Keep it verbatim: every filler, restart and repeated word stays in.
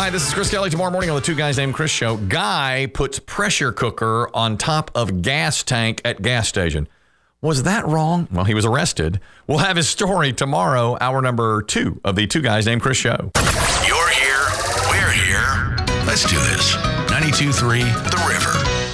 Hi, this is Chris Kelly. Tomorrow morning on the Two Guys Named Chris show, guy puts pressure cooker on top of gas tank at gas station. Was that wrong? Well, he was arrested. We'll have his story tomorrow, hour number two of the Two Guys Named Chris show. You're here. We're here. Let's do this. ninety-two point three The River.